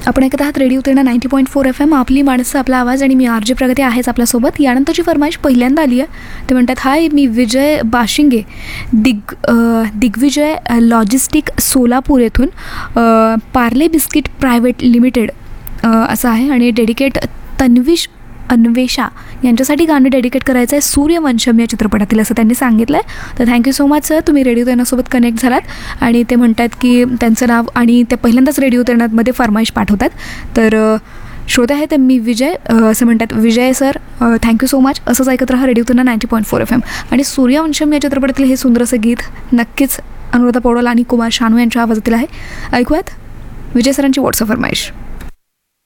आपण ऐकत आहात रेडिओ तेरणा 90.4 FM, आपली माणसं आपला आवाज, आणि मी RJ प्रगती आहेच आपल्यासोबत. यानंतरची फरमाईश पहिल्यांदा आली आहे. ते म्हणतात, हाय, मी विजय बाशिंगे, दिग्विजय लॉजिस्टिक सोलापूर येथून, पार्ले बिस्किट प्रायव्हेट लिमिटेड असं आहे, आणि डेडिकेट अन्वेषा यांच्यासाठी गाणं डेडिकेट करायचं आहे सूर्यवंशम या चित्रपटातील, असं त्यांनी सांगितलं आहे. तर थँक्यू सो मच सर, तुम्ही रेडिओ तेरणासोबत कनेक्ट झालात. आणि ते म्हणतात की त्यांचं नाव, आणि ते पहिल्यांदाच रेडिओ तेरणामध्ये फरमाईश पाठवतात. तर श्रोते आहे ते मी विजय असं म्हणतात. विजय सर, थँक्यू सो मच. असंच ऐकत राहा रेडिओ तेरणा 90.4 FM. आणि सूर्यवंशम या चित्रपटातील हे सुंदरसं गीत नक्कीच अनुराधा पौडवाल आणि कुमार शानू यांच्या आवाजातील आहे. ऐकूयात विजय सरांची व्हॉट्सअप फरमाईश.